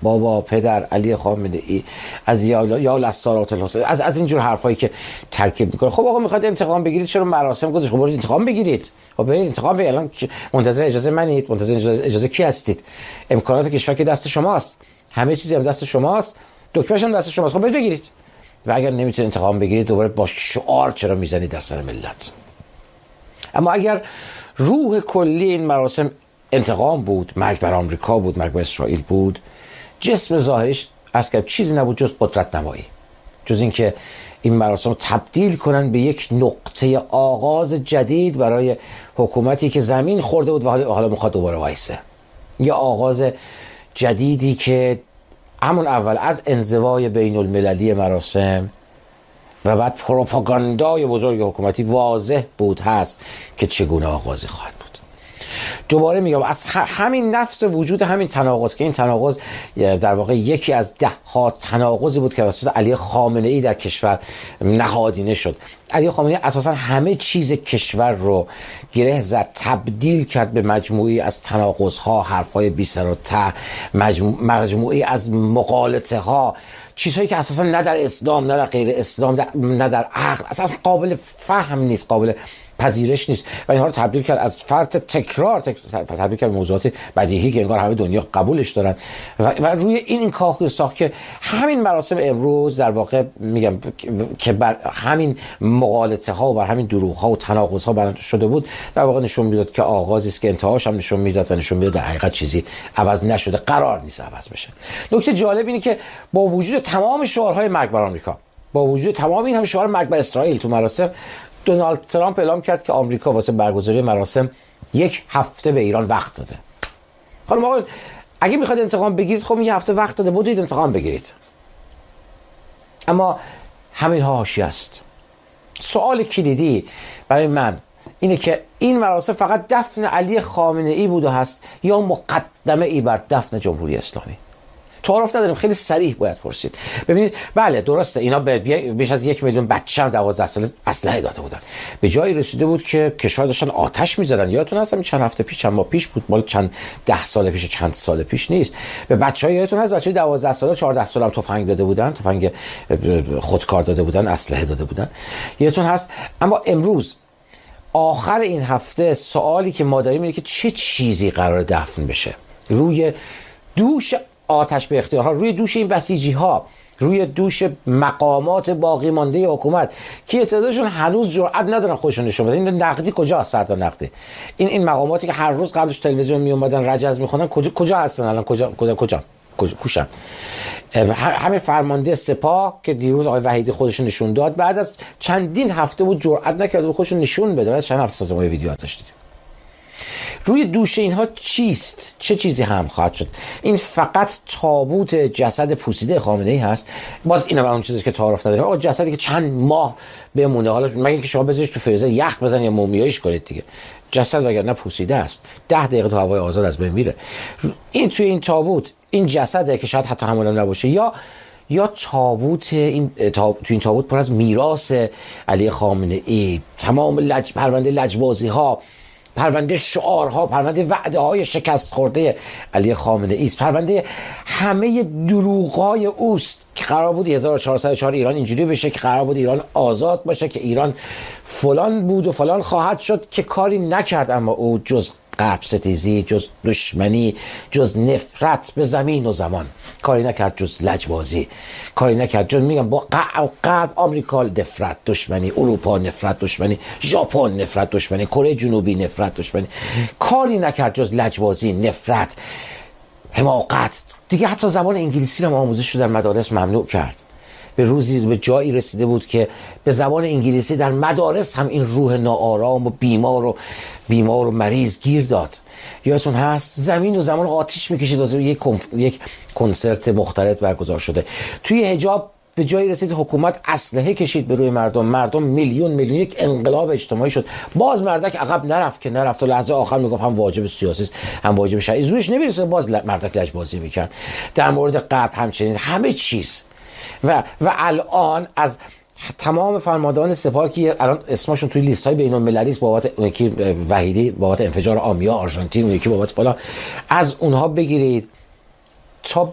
بابا، پدر، علی خامنه ای، از یا لستارات الحسین، از اینجور حرفایی که ترکیب میکنه. خب آقا میخواد انتقام بگیرید، چرا مراسم گذاشت؟ خب برید انتقام بگیرید. خب برید انتقام بگیرید. الان منتظر اجازه منید؟ منتظر اجازه کی هستید؟ امکانات کشور که دست شماست، همه چیزی هم دست شماست، دکمه‌ش هم دست شماست. خب برید بگیرید. و اگر نمیتونید انتقام بگیرید، دوباره با شعار چرا میزنید در سر ملت؟ اما اگر روح کلی این مراسم انتقام بود، مرگ بر آمریکا بود، مرگ بر اسرائیل بود، جسم ظاهریش از که چیزی نبود جز قدرت نمایی، جز اینکه این مراسم رو تبدیل کنن به یک نقطه آغاز جدید برای حکومتی که زمین خورده بود و حالا میخواد دوباره وایسه. یه آغاز جدیدی که همون اول از انزوای بین المللی مراسم و بعد پروپاگاندای بزرگ حکومتی واضح بود هست که چگونه آغازی خواهد بود. دوباره میگم از همین نفس وجود همین تناقض، که این تناقض در واقع یکی از 10 تناقضی بود که توسط علی خامنه ای در کشور نهادینه شد. علی خامنه ای اساسا همه چیز کشور رو گره زد، تبدیل کرد به مجموعی از تناقض‌ها، حرف‌های بی سر و ته، مجموعی از مغالطه‌ها، چیزهایی که اساسا نه در اسلام، نه در غیر اسلام، نه در عقل اساسا قابل فهم نیست، قابل پذیرش نیست و اینها رو تبدیل کرد از فرط تکرار تبدیل کرد به موضوعات بدیهی که انگار همه دنیا قبولش دارن و روی این کاخ ساخت که همین مراسم امروز در واقع میگم که بر همین مغالطه ها و بر همین دروغ ها و تناقض ها بنا شده بود، در واقع نشون میداد که آغازی است که انتهاش هم نشون میداد و نشون میداد در حقیقت چیزی عوض نشده، قرار نیست عوض بشه. نکته جالب اینه که با وجود تمام شعارهای مرگ بر آمریکا، با وجود تمام این هم شعار مرگ بر اسرائیل تو مراسم، دونالد ترامپ اعلام کرد که آمریکا واسه برگزاری مراسم 1 هفته به ایران وقت داده. خانم آقایون، اگه میخواید انتقام بگیرید، خب 1 هفته وقت داده بودید انتقام بگیرید. اما همین ها حاشیه است. سوال کلیدی برای من اینه که این مراسم فقط دفن علی خامنه ای بود و هست یا مقدمه ای بر دفن جمهوری اسلامی؟ تعارف نداریم، خیلی صریح باید پرسید. ببینید، بله درسته اینا بیش از 1 میلیون بچه 12 ساله اسلحه داده بودن. به جایی رسیده بود که کشور داشتن آتش می‌زدن. یادتون هست چند هفته پیش، چند ماه پیش بود، مال چند 10 سال پیش، چند سال پیش نیست. به بچه‌ها یادتون هست بچه‌های 12 ساله 14 ساله هم تفنگ داده بودن، تفنگ خودکار داده بودن، اسلحه داده بودن. یادتون هست. اما امروز آخر این هفته سوالی که ما داریم اینه که چه چیزی قرار دفن بشه روی دوش آتش به اختیارها، روی دوش این بسیجی ها، روی دوش مقامات باقی مانده حکومت که تعدادشون هنوز جرئت ندارن خودشون نشون بدن. این نقدی کجا؟ سردار نقدی، این مقاماتی که هر روز قبلش تلویزیون می اومدن رجز میخونن کجا هستن الان؟ کجا کوشن؟ همین فرمانده سپاه که دیروز آقای وحیدی خودشون نشون داد، بعد از چندین هفته بود جرئت نکرد خودشون نشون بده. بعد چند هفته تازه ما ویدیو ازش دیدیم. روی دوش اینها چیست؟ چه چیزی هم خواهد شد؟ این فقط تابوت جسد پوسیده خامنه ای هست؟ باز اینم اون چیزی که تعارف نداریم. آقا جسدی که چند ماه بمونه، حالا مگه اینکه شما بذاریش تو فریزر یخ بزن یا مومیاییش کنید دیگه. جسد وگرنه پوسیده است، 10 دقیقه تو هوای آزاد از بین میره. این توی این تابوت این جسده که شاید حتی همون نباشه، یا تابوت تو این تابوت پر از میراث علی خامنه ای، تمام پرونده لجبازی ها، پرونده شعارها، پرونده وعده های شکست خورده علی خامنه ای است، پرونده همه دروغ‌های اوست که قرار بود 1404 ایران اینجوری بشه، که قرار بود ایران آزاد باشه، که ایران فلان بود و فلان خواهد شد، که کاری نکرد اما او جز غرب ستیزی، جز دشمنی، جز نفرت به زمین و زمان، کاری نکرد جز لجبازی، کاری نکرد جز میگم با غرب، آمریکا نفرت دشمنی، اروپا نفرت دشمنی، ژاپن نفرت دشمنی، کره جنوبی نفرت دشمنی، کاری نکرد جز لجبازی، نفرت، حماقت. دیگه حتی زبان انگلیسی رو آموزش رو در مدارس ممنوع کرد. به جایی رسیده بود که به زبان انگلیسی در مدارس هم این روح ناآرام و بیمار و مریض گیر داد. یادتون هست زمین و زمان آتش میکشید واسه یک کنسرت مختلط برگزار شده. توی حجاب به جایی رسید حکومت اسلحه کشید به روی مردم میلیون یک انقلاب اجتماعی شد. باز مردک عقب نرفت تا لحظه آخر میگفت هم واجب سیاسی است هم واجب شرعی، زورش نمیرسه، باز مردک لجبازی میکرد. در مورد غرب همچنین، همه چیز. و الان از تمام فرماندهان سپاه که الان اسمشون توی لیست های بین المللی است، بابت یکی وحیدی بابت انفجار آمیا آرژانتین، یکی بابت فلان، از اونها بگیرید تا